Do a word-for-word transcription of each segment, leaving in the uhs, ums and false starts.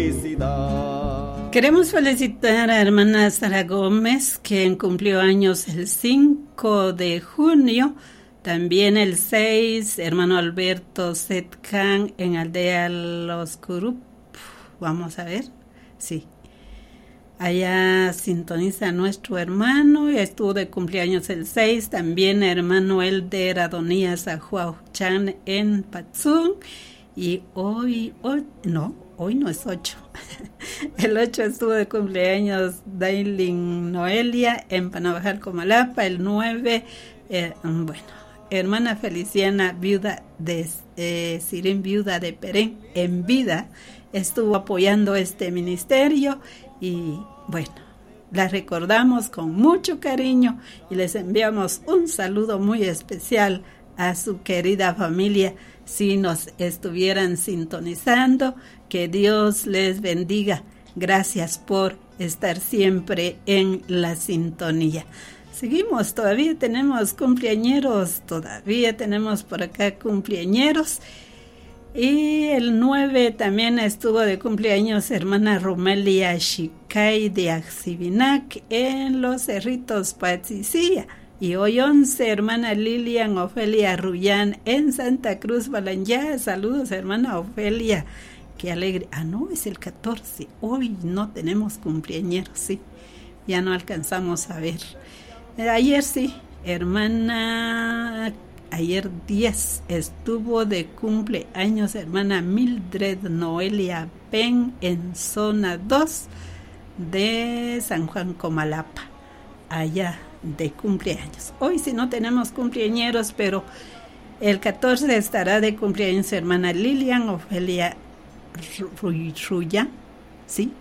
Queremos felicitar a hermana Sara Gómez, quien cumplió años el cinco de junio. También el seis, hermano Alberto Setcan en Aldea Los Curup. Vamos a ver, sí. Allá sintoniza a nuestro hermano, y estuvo de cumpleaños el seis. También hermano Elder Adonías Ajuauchan en Patzún. Y hoy, hoy, no, hoy no es ocho. El ocho estuvo de cumpleaños Dailin Noelia en Panabajal, Comalapa. El nueve, eh, bueno, hermana Feliciana, viuda de eh, Sirín, viuda de Perén, en vida, estuvo apoyando este ministerio. Y bueno, la recordamos con mucho cariño y les enviamos un saludo muy especial a su querida familia. Si nos estuvieran sintonizando, que Dios les bendiga. Gracias por estar siempre en la sintonía. Seguimos, todavía tenemos cumpleañeros, todavía tenemos por acá cumpleañeros. Y el nueve también estuvo de cumpleaños hermana Romelia Shicay de Axibinac en Los Cerritos, Patzicía. Y hoy once, hermana Lilian Ofelia Rullán en Santa Cruz, Balanyá. Saludos, hermana Ofelia. Qué alegre. Ah, no, es el catorce. Hoy no tenemos cumpleañeros, sí. Ya no alcanzamos a ver. Ayer sí, hermana... Ayer diez estuvo de cumpleaños hermana Mildred Noelia Pen en zona dos de San Juan, Comalapa. Allá de cumpleaños. Hoy sí no tenemos cumpleañeros, pero el catorce estará de cumpleaños hermana Lilian Ofelia Ruya, ¿sí?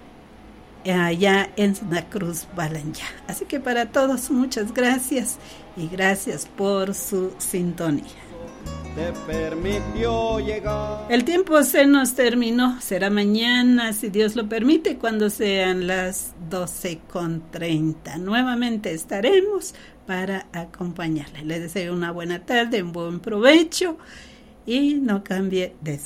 Allá en Santa Cruz, Balanyá. Así que para todos, muchas gracias y gracias por su sintonía. Te permitió llegar. El tiempo se nos terminó. Será mañana, si Dios lo permite, cuando sean las doce con treinta. Nuevamente estaremos para acompañarle. Les deseo una buena tarde, un buen provecho y no cambie de